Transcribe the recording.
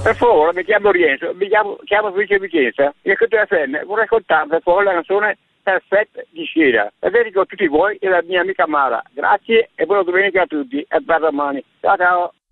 Per favore, mi chiamo Rienzo, chiamo Felice Vicenza, e che tu FM, vorrei raccontare per favore la canzone Perfetta di Scira. E dedico a tutti voi e alla mia amica Mara. Grazie e buona domenica a tutti e per domani. Ciao ciao.